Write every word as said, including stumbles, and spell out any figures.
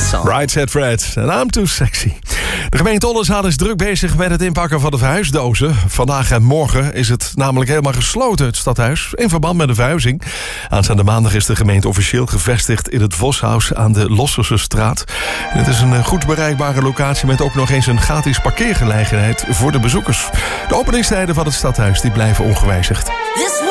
song. Right Said Fred en I'm Too Sexy. De gemeente Oldenzaal is druk bezig met het inpakken van de verhuisdozen. Vandaag en morgen is het namelijk helemaal gesloten, het stadhuis, in verband met de verhuizing. Aanstaande maandag is de gemeente officieel gevestigd in het Voshuis aan de Lossersestraat. En het is een goed bereikbare locatie met ook nog eens een gratis parkeergelegenheid voor de bezoekers. De openingstijden van het stadhuis die blijven ongewijzigd.